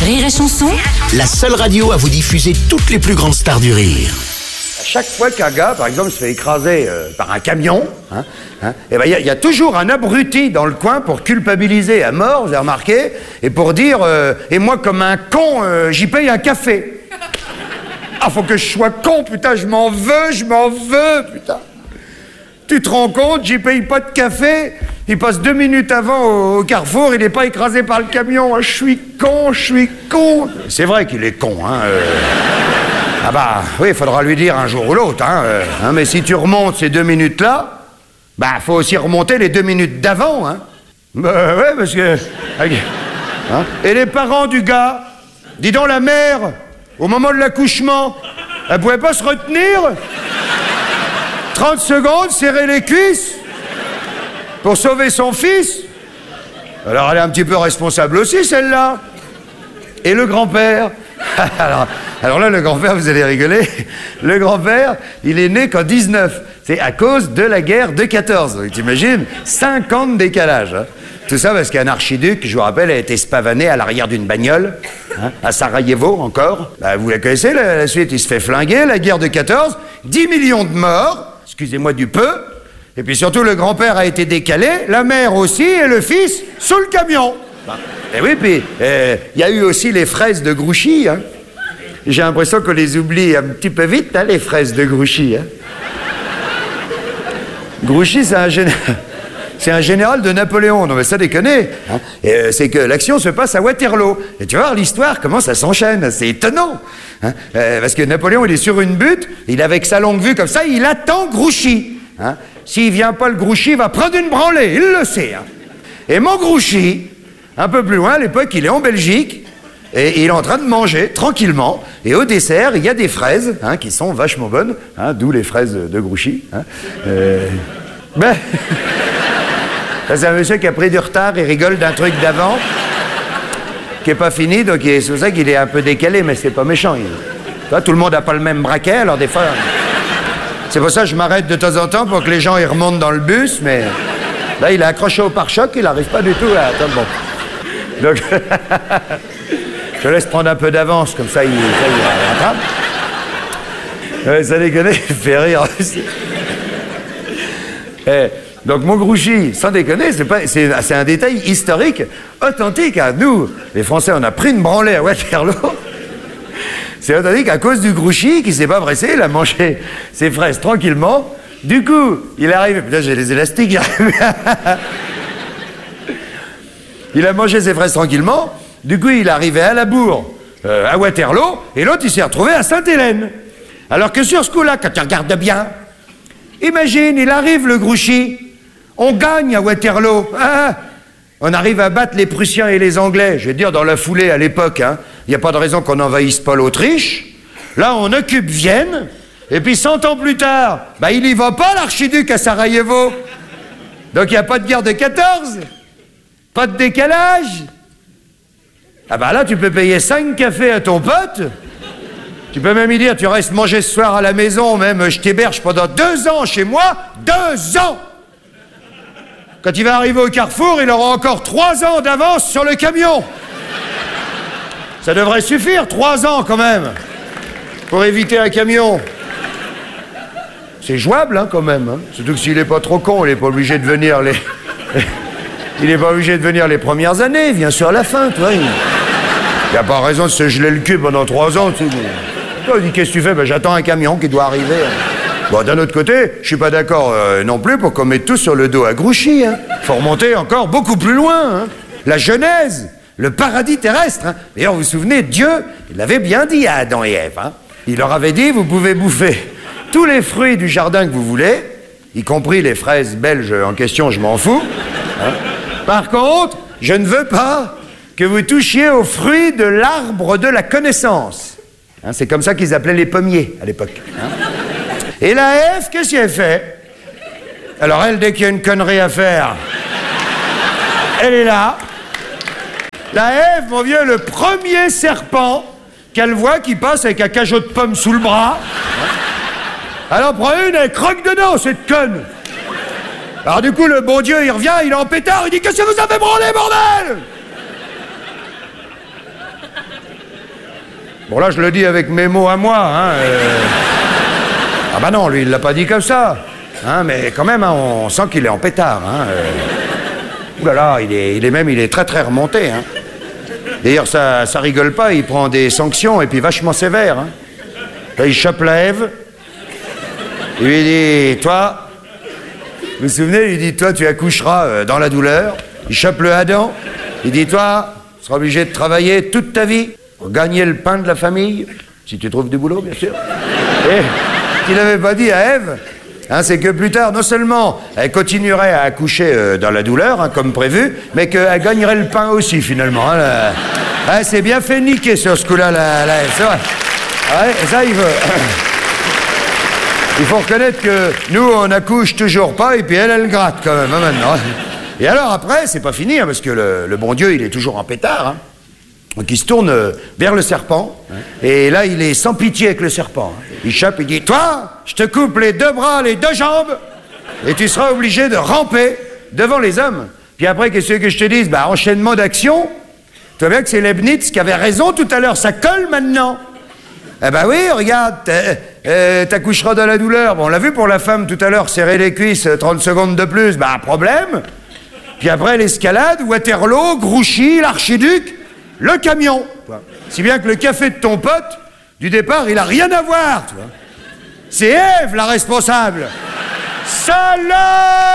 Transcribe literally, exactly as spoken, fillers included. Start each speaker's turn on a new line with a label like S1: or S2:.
S1: Rire et Chanson,
S2: la seule radio à vous diffuser toutes les plus grandes stars du rire.
S3: À chaque fois qu'un gars, par exemple, se fait écraser euh, par un camion, hein, hein, et ben il y, y a toujours un abruti dans le coin pour culpabiliser à mort, vous avez remarqué, et pour dire euh, et moi comme un con, euh, j'y paye un café. Ah, faut que je sois con, putain, je m'en veux, je m'en veux, putain. Tu te rends compte, j'y paye pas de café, il passe deux minutes avant au, au carrefour, il n'est pas écrasé par le camion. Ah, je suis con, je suis con. C'est vrai qu'il est con, hein. Euh... Ah bah, oui, il faudra lui dire un jour ou l'autre, hein, euh, hein. Mais si tu remontes ces deux minutes-là, bah, faut aussi remonter les deux minutes d'avant, hein. Bah, ouais, parce que... Hein. Et les parents du gars, dis donc la mère, au moment de l'accouchement, elle pouvait pas se retenir trente secondes, serrer les cuisses pour sauver son fils. Alors elle est un petit peu responsable aussi, celle-là. Et le grand-père alors, alors là, le grand-père, vous allez rigoler. Le grand-père, il est né qu'en dix-neuf. C'est à cause de la guerre de quatorze. T'imagines, cinq ans de décalage, hein. Tout ça parce qu'un archiduc, je vous rappelle, a été spavané à l'arrière d'une bagnole, hein, à Sarajevo encore. Bah, vous la connaissez, la, la suite, il se fait flinguer, la guerre de quatorze, dix millions de morts, excusez-moi du peu, et puis surtout le grand-père a été décalé, la mère aussi, et le fils sous le camion. Et oui, puis il euh, y a eu aussi les fraises de Grouchy, hein. J'ai l'impression qu'on les oublie un petit peu vite, hein, les fraises de Grouchy, hein. Grouchy, c'est un général... C'est un général de Napoléon, non mais ça déconne, hein. euh, C'est que l'action se passe à Waterloo. Et tu vas voir l'histoire, comment ça s'enchaîne, c'est étonnant, hein. euh, Parce que Napoléon, il est sur une butte, il avec sa longue vue comme ça, il attend Grouchy, hein. S'il vient pas le Grouchy, il va prendre une branlée, il le sait, hein. Et mon Grouchy, un peu plus loin, à l'époque, il est en Belgique, et il est en train de manger, tranquillement, et au dessert, il y a des fraises, hein, qui sont vachement bonnes, hein, d'où les fraises de Grouchy, hein. euh... Ben... C'est un monsieur qui a pris du retard, il rigole d'un truc d'avant, qui n'est pas fini, donc c'est pour ça qu'il est un peu décalé, mais c'est pas méchant. Il... Toi, tout le monde n'a pas le même braquet, alors des fois... C'est pour ça que je m'arrête de temps en temps pour que les gens ils remontent dans le bus, mais... Là, il est accroché au pare-choc, il n'arrive pas du tout à... Attends, bon. Donc... je laisse prendre un peu d'avance, comme ça, il... Ça, il rattrape. Ouais, ça déconne, il fait rire aussi. Eh... Donc mon Grouchy, sans déconner, c'est, pas, c'est, c'est un détail historique, authentique. Hein. Nous, les Français, on a pris une branlée à Waterloo. C'est authentique à cause du Grouchy qui s'est pas pressé, il a mangé ses fraises tranquillement. Du coup, il arrive... Putain, j'ai les élastiques, j'arrive. Il a mangé ses fraises tranquillement. Du coup, il est arrivé à la bourre, euh, à Waterloo, et l'autre, il s'est retrouvé à Sainte-Hélène. Alors que sur ce coup-là, quand tu regardes bien, imagine, il arrive le Grouchy. On gagne à Waterloo, hein. On arrive à battre les Prussiens et les Anglais, je veux dire dans la foulée à l'époque, hein. Il n'y a pas de raison qu'on envahisse pas l'Autriche. Là, on occupe Vienne, et puis cent ans plus tard, bah, il y va pas l'archiduc à Sarajevo. Donc il n'y a pas de guerre de quatorze, pas de décalage. Ah bah là, tu peux payer cinq cafés à ton pote. Tu peux même lui dire, tu restes manger ce soir à la maison, même je t'héberge pendant deux ans chez moi, deux ans. Quand il va arriver au carrefour, il aura encore trois ans d'avance sur le camion. Ça devrait suffire, trois ans quand même, pour éviter un camion. C'est jouable, hein, quand même, hein. Surtout que s'il n'est pas trop con, il n'est pas obligé de venir les... il n'est pas obligé de venir les premières années, il vient sur la fin, toi. Il n'y a pas raison de se geler le cul pendant trois ans, tu sais. Toi, il dit, qu'est-ce que tu fais? Ben, j'attends un camion qui doit arriver. Bon, d'un autre côté, je suis pas d'accord euh, non plus pour qu'on mette tout sur le dos à Grouchy, hein. Faut remonter encore beaucoup plus loin, hein. La Genèse, le paradis terrestre, hein. D'ailleurs, vous vous souvenez, Dieu, il l'avait bien dit à Adam et Ève, hein. Il leur avait dit, vous pouvez bouffer tous les fruits du jardin que vous voulez, y compris les fraises belges en question, je m'en fous, hein. Par contre, je ne veux pas que vous touchiez aux fruits de l'arbre de la connaissance. Hein, c'est comme ça qu'ils appelaient les pommiers à l'époque, hein. Et la Ève, qu'est-ce qu'elle fait? Alors elle, dès qu'il y a une connerie à faire, elle est là. La Ève, mon vieux, le premier serpent qu'elle voit qui passe avec un cajot de pommes sous le bras, elle en prend une, elle croque dedans, cette conne. Alors du coup, le bon Dieu, il revient, il est en pétard, il dit, qu'est-ce que vous avez branlé, bordel? Bon, là, je le dis avec mes mots à moi, hein. Euh... Ah bah non, lui, il l'a pas dit comme ça. Hein, mais quand même, hein, on sent qu'il est en pétard, hein. Euh... Ouh là là, il est, il est même, il est très très remonté, hein. D'ailleurs, ça, ça rigole pas, il prend des sanctions, et puis vachement sévères, hein. Là, il chope la Ève, il lui dit, toi, vous vous souvenez, il dit, toi, tu accoucheras euh, dans la douleur. Il chope le Adam, il dit, toi, tu seras obligé de travailler toute ta vie pour gagner le pain de la famille, si tu trouves du boulot, bien sûr. Et ce qu'il n'avait pas dit à Ève, hein, c'est que plus tard, non seulement elle continuerait à accoucher euh, dans la douleur, hein, comme prévu, mais qu'elle gagnerait le pain aussi, finalement. Hein, là. Ah, c'est bien fait niquer sur ce coup-là, la, la, c'est vrai. Ouais, ça, il veut. Il faut reconnaître que nous, on accouche toujours pas, et puis elle, elle gratte quand même, hein, maintenant. Et alors après, c'est pas fini, hein, parce que le, le bon Dieu, il est toujours en pétard, hein. Donc il se tourne vers le serpent, et là, il est sans pitié avec le serpent. Il chope, il dit, toi, je te coupe les deux bras, les deux jambes, et tu seras obligé de ramper devant les hommes. Puis après, qu'est-ce que je te dise? Bah, enchaînement d'action. Tu vois bien que c'est Leibniz qui avait raison tout à l'heure, ça colle maintenant. Eh ben oui, regarde, euh, t'accoucheras dans la douleur. Bon, on l'a vu pour la femme tout à l'heure, serrer les cuisses, trente secondes de plus, bah, problème. Puis après, l'escalade, Waterloo, Grouchy, l'archiduc, le camion. Si bien que le café de ton pote, du départ, il a rien à voir, tu vois. C'est Ève, la responsable. Salope!